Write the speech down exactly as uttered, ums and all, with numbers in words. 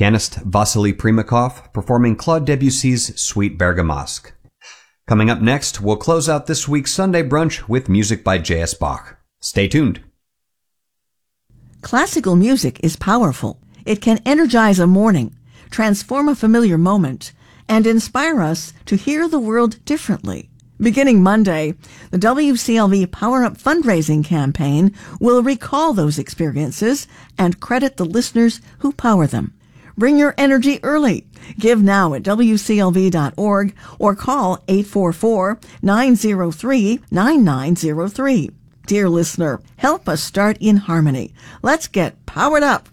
pianist Vasily Primakov performing Claude Debussy's Suite Bergamasque. Coming up next, we'll close out this week's Sunday brunch with music by J S. Bach. Stay tuned. Classical music is powerful. It can energize a morning, transform a familiar moment, and inspire us to hear the world differently. Beginning Monday, the W C L V Power Up fundraising campaign will recall those experiences and credit the listeners who power them. Bring your energy early. Give now at W C L V dot org or call eight four four, nine zero three, nine nine zero three. Dear listener, help us start in harmony. Let's get powered up.